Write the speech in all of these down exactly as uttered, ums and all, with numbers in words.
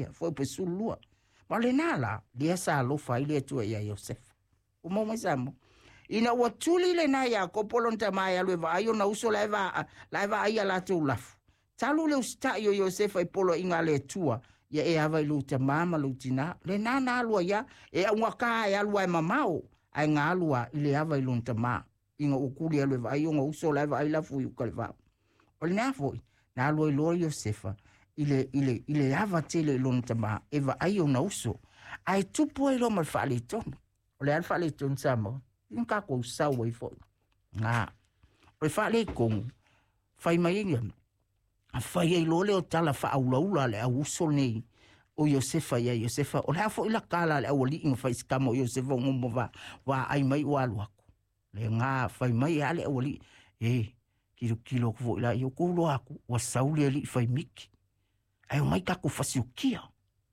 ia foi pe sulua ma le nala le sa lo fai le tu ia Yosef o mo mai samo ina wa tuli le na ya ko polonta mai alu va ayo na uso la va la va ia la tu laf talu le usta yo Yosef ai polo inga le tua ia e ava lu te mama lu tina le nana alu ya e unga ka ya alu ai mamao ai nga alu ile ava lu te ma inga ukuli alu va ayo nga uso la va ila fu ka va o le na foi na alu lo Yosefa ile ile ile ava tele lu te ma e va ayo na uso ai tupu ai lo mal fale ton o le al fale ton samo nka ko sa wai fo nga o fale kong fai mai ngam a fai ai lo le o tala fa au laula le au so nei o Yosefa ya Yosefa o la fo ila kala le au li in fai skamo Yosefa ngombo va wa ai mai wa lu aku le nga fai mai ale o li e kilo kilo ko la yo ko lo aku wa sauli ali fai miki ai mai ka ko fasiukia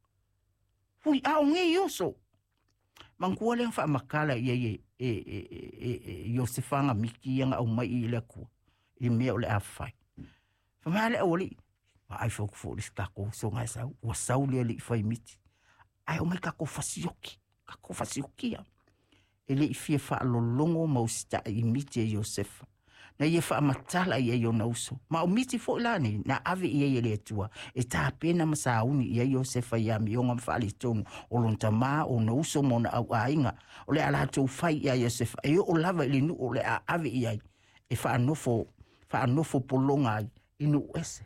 fui a nge yo so mangkua le fa makala ye ye e e e Yosefa nga miki nga au mai ile ku i me ole afai fa male oli wa ai fo fo sta ko so nga sa wa sauli ali fai miti ai o mai ka ko fasioki ka ko fasiokia ele fie fa lo longo mo sta i miti Yosefa na ye fa matala ye yo na uso ma o miti fo lani na ave ye ye le tua e ta pena masauni ye Yosefa ya mi yonga fali tonu o lonta ma o na uso mo na au ainga o le ala tu fai ya Yosefa e o lava le nu o le a ave ye e fa no fo fa no fo polonga inu ese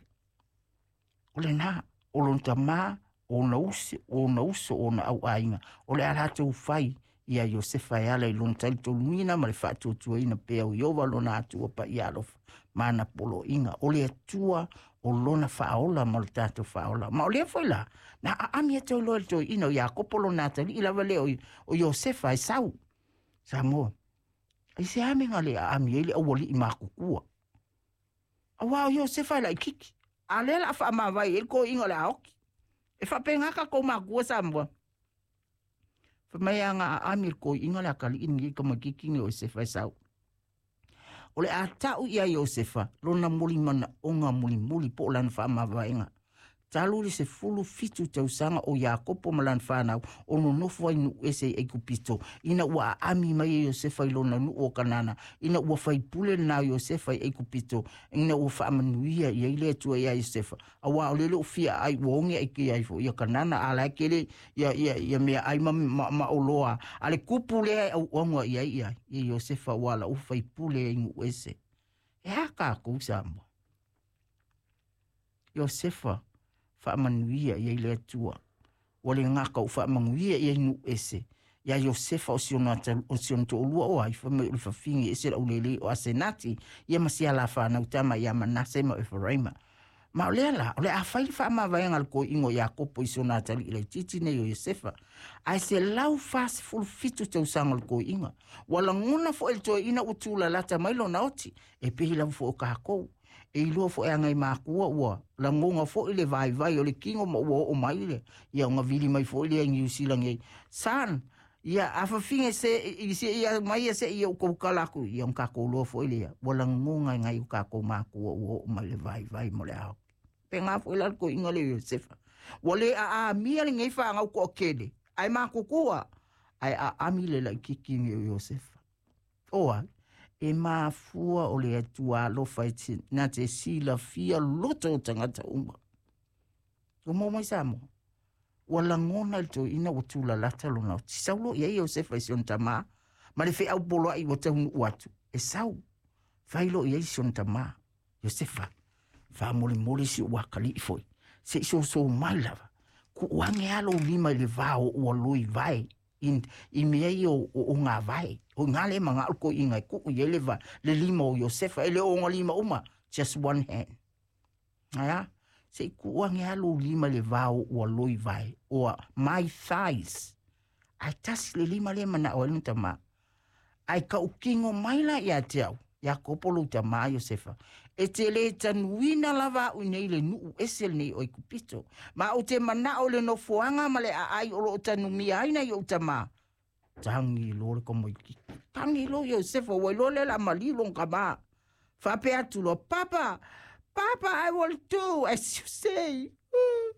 o le na o lonta ma o na uso o na uso o na au ainga o le ala tu fai ia Yosefa ya le lontai to lumina ma le fatu tu ina pe o yova lona tu pa ia lo mana polo inga o le tua o lona faola ma le tato faola ma o le foi la na a mi to lo to ino ya ko polo na ta ila vale o o Yosefa e sau samo ai se ame ngale a mi ele o li ma ku ku a wa Yosefa la kiki ale la fa ma vai el ko inga la ok e fa penga ka ko ma ku samo Famaya nga amir ko inga la kali ingi ka magkiking Yosefa sau. Ole atau ia Yosefa lona muli mana onga muli muli po lan fa mavainga. Talu se fulu fitu tau sanga o Yakopo malan fanau o no nofo inu ese e kupito. Ina ua ami mai Yosefa ilona nu o kanana. Ina ua fai pule na Yosefa e kupito. Ina ua fa amanuia ia ile tua ia Yosefa. Awa o lele ufia ai wonge ai kia ifo. Ia kanana ala kele ia ia ia mea ai ma, ma, ma oloa. Ale kupule ai au onga ia ia. Ia Yosefa wala ufai pule inu ese. E haka kusamba. Yosefa fa manuia ia ile tua wale ngaka u fa manuia ia nu ese ya Yosefa o siona o siona to lua o ai fa me fa fingi ese la ulele o asenati ia masia la fa na utama ya Manase ma Efraima ma ole la ole a fa fa ma va ngal ko ingo Yakopo isiona tali ile titi ne Yosefa ai se lau fast full fitu te usangal ko inga wala nguna fo el to ina utula lata mailo naoti e pe la fo ka ko e ilo fo e ngai makua ua la ngonga fo ile vai vai o le kingo mo o maile ia nga vili mai fo ile ngi usilange san ia afa finge se ise ia mai se ia ko kalaku ia ka ko lo fo ile wala ngonga ngai ka ko makua o maile vai vai mo le au penga fo ile ko ingale Yosefa wale a a mi ale ngai fa ngau ko kede ai makukua ai a amile la kikingi Yosefa oa e mafua o le atua lo faiti na te sila fia loto tangata umba. O mo mai samo. Wala ngona to ina watula lata lona. Tisaulo ia Yosefa ision tama. Ma le fe au polo ai wata hunu watu. E sau. Failo ia ision tama. Yosefa. Fa mole mole si wakali ifoi. Se iso so malava. Ku wange alo lima le vao ua lui vai. in i mei o o ngā vai o ngale manga ko inga ku yeleva le lima o Yosefa ele o lima uma just one hand aya se ku wange alu lima le vao o loi vai o my thighs ai tas le lima le mana o ntama ai ka ukingo maila ya tau Yakopo lo tama Yosefa e te le tanuina lava o nei le nu esel nei o kupito ma o te mana o le no fuanga male a ai o lo tanu mi ai na yo tama tangi lo ko mo ki tangi lo Yosefa o lo le la mali lo kama fa pe atu lo papa papa I will do as you say